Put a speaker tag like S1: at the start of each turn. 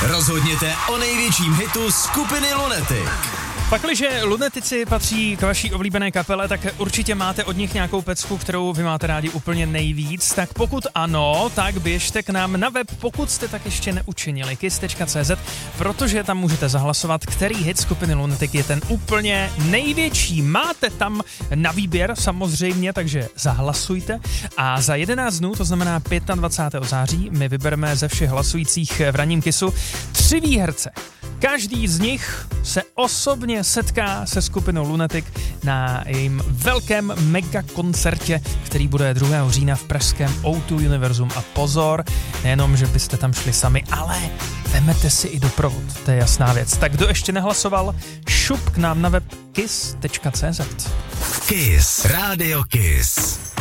S1: Rozhodněte o největším hitu skupiny Lunatic.
S2: Pakliže Lunatici patří k vaší oblíbené kapele, tak určitě máte od nich nějakou pecku, kterou vy máte rádi úplně nejvíc. Tak pokud ano, tak běžte k nám na web, pokud jste tak ještě neučinili, kiss.cz, protože tam můžete zahlasovat, který hit skupiny Lunatic je ten úplně největší. Máte tam na výběr samozřejmě, takže zahlasujte. A za 11 dnů, to znamená 25. září, my vybereme ze všech hlasujících v ranním Kissu 3 výherce. Každý z nich se osobně setká se skupinou Lunatic na jejím velkém mega koncertě, který bude 2. října v pražském O2 Univerzum. A pozor, nejenom, že byste tam šli sami, ale vemete si i doprovod, to je jasná věc. Tak kdo ještě nehlasoval, šup k nám na web kiss.cz.
S1: Kiss, Radio Kiss.